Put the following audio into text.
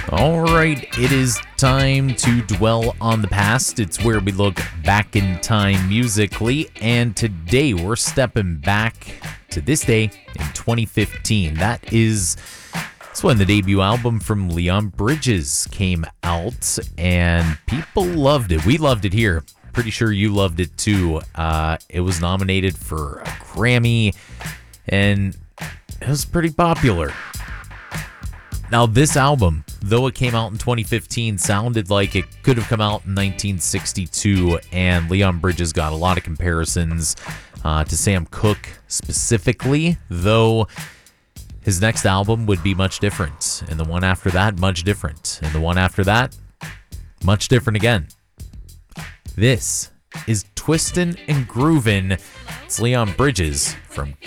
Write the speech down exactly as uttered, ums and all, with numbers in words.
All right, it is time to dwell on the past. It's where we look back in time musically, and today we're stepping back to this day in twenty fifteen. That is that's when the debut album from Leon Bridges came out, and people loved it. We loved it here. Pretty sure you loved it too. Uh, it was nominated for a Grammy, and it was pretty popular. Now, this album, though it came out in twenty fifteen, sounded like it could have come out in nineteen sixty-two, and Leon Bridges got a lot of comparisons uh, to Sam Cooke specifically, though his next album would be much different, and the one after that, much different, and the one after that, much different again. This is Twistin' and Groovin'. It's Leon Bridges from